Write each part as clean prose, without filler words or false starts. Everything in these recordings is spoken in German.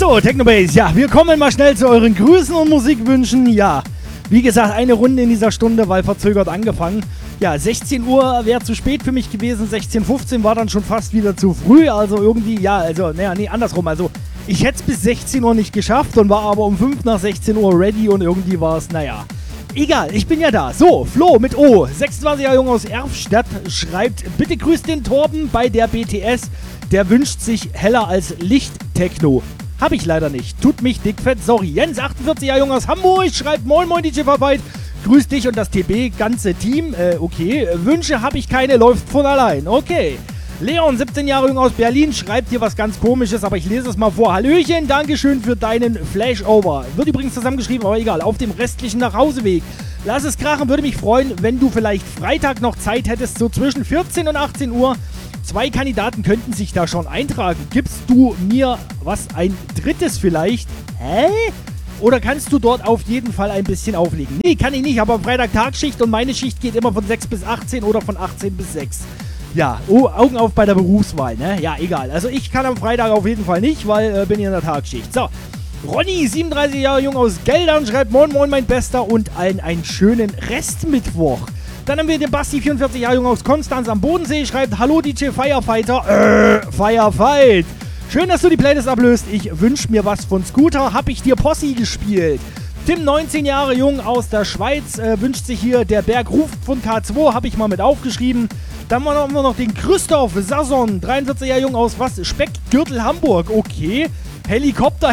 So, Technobase, ja, wir kommen mal schnell zu euren Grüßen und Musikwünschen. Ja, wie gesagt, eine Runde in dieser Stunde, weil verzögert angefangen. Ja, 16 Uhr wäre zu spät für mich gewesen, 16:15 war dann schon fast wieder zu früh. Also irgendwie, ja, also, naja, nee, andersrum. Also, ich hätte es bis 16 Uhr nicht geschafft und war aber um 5 nach 16 Uhr ready und irgendwie war es, naja. Egal, ich bin ja da. So, Flo mit O, 26 Jahre jung aus Erfstadt, schreibt, bitte grüßt den Torben bei der BTS. Der wünscht sich heller als Licht-Techno. Hab ich leider nicht. Tut mich dickfett, sorry. Jens, 48 Jahre jung aus Hamburg, schreibt, moin moin DJ Verbeit. Grüß dich und das TB, ganze Team. Okay. Wünsche habe ich keine, läuft von allein. Okay. Leon, 17 Jahre jung aus Berlin, schreibt hier was ganz Komisches, aber ich lese es mal vor. Hallöchen, Dankeschön für deinen Flashover. Wird übrigens zusammengeschrieben, aber egal. Auf dem restlichen Nachhauseweg. Lass es krachen, würde mich freuen, wenn du vielleicht Freitag noch Zeit hättest, so zwischen 14 und 18 Uhr. 2 Kandidaten könnten sich da schon eintragen. Gibst du mir ein drittes vielleicht? Hä? Oder kannst du dort auf jeden Fall ein bisschen auflegen? Nee, kann ich nicht, aber am Freitag Tagschicht und meine Schicht geht immer von 6 bis 18 oder von 18 bis 6. Ja, Augen auf bei der Berufswahl, ne? Ja, egal. Also ich kann am Freitag auf jeden Fall nicht, weil bin hier in der Tagschicht. So, Ronny, 37 Jahre jung aus Geldern, schreibt moin moin mein Bester und allen einen schönen Restmittwoch. Dann haben wir den Basti, 44 Jahre jung aus Konstanz am Bodensee, schreibt, hallo DJ Firefighter, Firefight. Schön, dass du die Playlist ablöst. Ich wünsche mir was von Scooter. Hab ich dir Posse gespielt. Tim, 19 Jahre jung aus der Schweiz, wünscht sich hier der Berg ruft von K2. Hab ich mal mit aufgeschrieben. Dann haben wir noch den Christoph Sasson, 43 Jahre jung aus Speckgürtel Hamburg. Okay. Helikopter.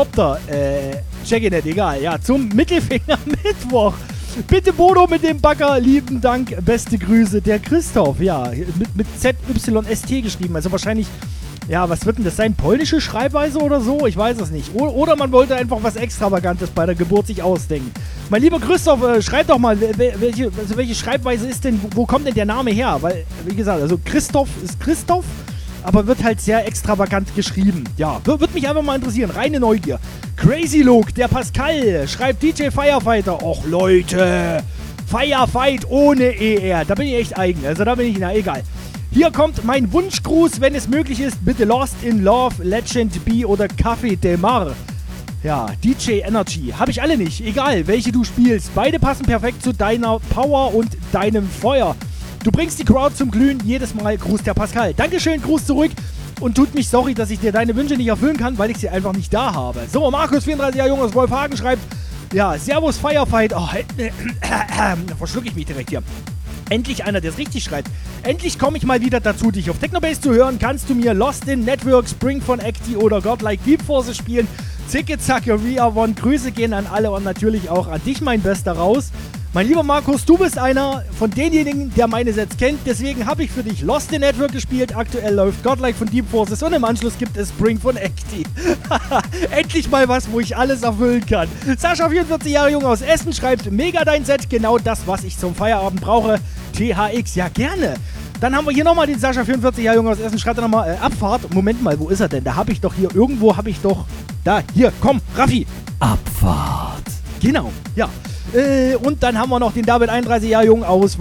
Check it nicht, egal. Ja, zum Mittelfinger Mittwoch. Bitte Bodo mit dem Bagger, lieben Dank, beste Grüße, der Christoph, ja, mit ZYST geschrieben, also wahrscheinlich, ja, was wird denn das sein, polnische Schreibweise oder so, ich weiß es nicht, oder man wollte einfach was Extravagantes bei der Geburt sich ausdenken. Mein lieber Christoph, schreib doch mal, welche Schreibweise ist denn, wo kommt denn der Name her, weil, wie gesagt, also Christoph ist Christoph, aber wird halt sehr extravagant geschrieben. Ja, wird mich einfach mal interessieren. Reine Neugier. Crazy Look, der Pascal, schreibt DJ Firefighter. Och Leute, Firefight ohne ER. Da bin ich echt eigen. Also da bin ich, na egal. Hier kommt mein Wunschgruß, wenn es möglich ist. Bitte Lost in Love, Legend B oder Café Del Mar. Ja, DJ Energy. Habe ich alle nicht. Egal, welche du spielst. Beide passen perfekt zu deiner Power und deinem Feuer. Du bringst die Crowd zum Glühen, jedes Mal. Gruß der Pascal. Dankeschön, Gruß zurück. Und tut mich sorry, dass ich dir deine Wünsche nicht erfüllen kann, weil ich sie einfach nicht da habe. So, Markus, 34 Jahre jung aus Wolfhagen, schreibt, ja, Servus Firefight. Oh, verschluck ich mich direkt hier. Endlich einer, der es richtig schreibt. Endlich komme ich mal wieder dazu, dich auf Technobase zu hören. Kannst du mir Lost in Network, Spring von Acti oder Godlike Deep Forces spielen? Zicke, zacke, we are one. Grüße gehen an alle und natürlich auch an dich, mein Bester, raus. Mein lieber Markus, du bist einer von denjenigen, der meine Sets kennt. Deswegen habe ich für dich Lost in Network gespielt. Aktuell läuft Godlike von Deep Forces und im Anschluss gibt es Spring von Acti. Endlich mal was, wo ich alles erfüllen kann. Sascha, 44 Jahre jung aus Essen, schreibt, mega dein Set, genau das, was ich zum Feierabend brauche. THX, ja gerne. Dann haben wir hier nochmal den Sascha, 44 Jahre jung aus Essen, schreibt er nochmal, Abfahrt. Moment mal, wo ist er denn? Da habe ich doch hier, irgendwo habe ich doch, da, hier, komm, Raffi. Abfahrt. Genau, ja. Und dann haben wir noch den David, 31 Jahre jung aus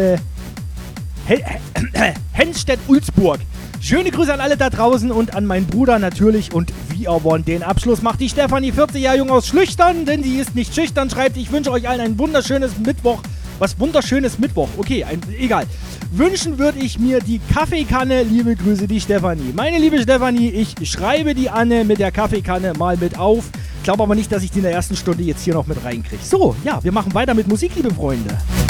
Henstedt-Ulzburg. Schöne Grüße an alle da draußen und an meinen Bruder natürlich und We Are One. Den Abschluss macht die Stefanie, 40 Jahre jung aus Schlüchtern, denn sie ist nicht schüchtern, schreibt, ich wünsche euch allen ein wunderschönes Mittwoch. Was wunderschönes Mittwoch. Okay, egal. Wünschen würde ich mir die Kaffeekanne. Liebe Grüße, die Stefanie. Meine liebe Stefanie, ich schreibe die Anne mit der Kaffeekanne mal mit auf. Ich glaube aber nicht, dass ich die in der ersten Stunde jetzt hier noch mit reinkriege. So, ja, wir machen weiter mit Musik, liebe Freunde.